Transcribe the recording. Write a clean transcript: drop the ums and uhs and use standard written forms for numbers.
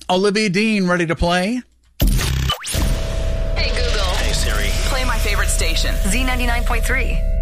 Olivia Dean, ready to play? Hey, Google. Hey, Siri. Play my favorite station. Z99.3.